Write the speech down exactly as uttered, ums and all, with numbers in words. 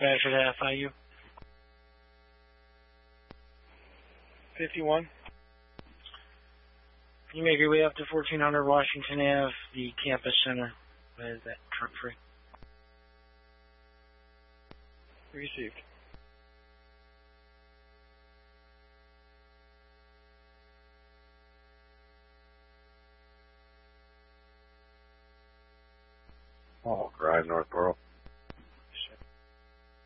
Dispatcher to F I U. fifty-one. Can you make your way up to fourteen hundred Washington Avenue, the campus center? Is that truck free? Received. Oh, Drive, Northborough.